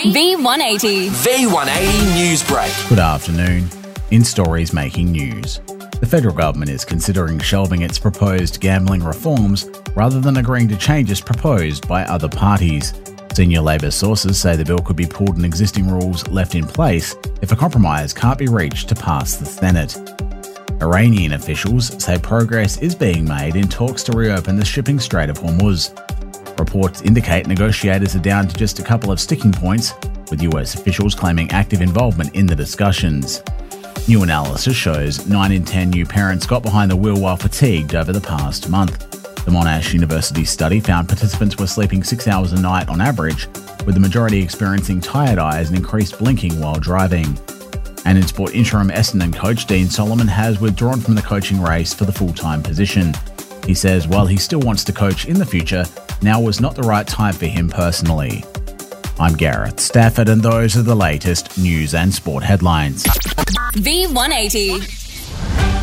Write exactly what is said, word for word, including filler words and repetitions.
V one eighty. V one eighty News Break. Good afternoon. In stories making news, the federal government is considering shelving its proposed gambling reforms rather than agreeing to changes proposed by other parties. Senior Labor sources say the bill could be pulled and existing rules left in place if a compromise can't be reached to pass the Senate. Iranian officials say progress is being made in talks to reopen the shipping Strait of Hormuz. Reports indicate negotiators are down to just a couple of sticking points, with U S officials claiming active involvement in the discussions. New analysis shows nine in ten new parents got behind the wheel while fatigued over the past month. The Monash University study found participants were sleeping six hours a night on average, with the majority experiencing tired eyes and increased blinking while driving. And in sport, interim Essendon coach Dean Solomon has withdrawn from the coaching race for the full-time position. He says while he still wants to coach in the future, now was not the right time for him personally. I'm Gareth Stafford, and those are the latest news and sport headlines. V one eighty.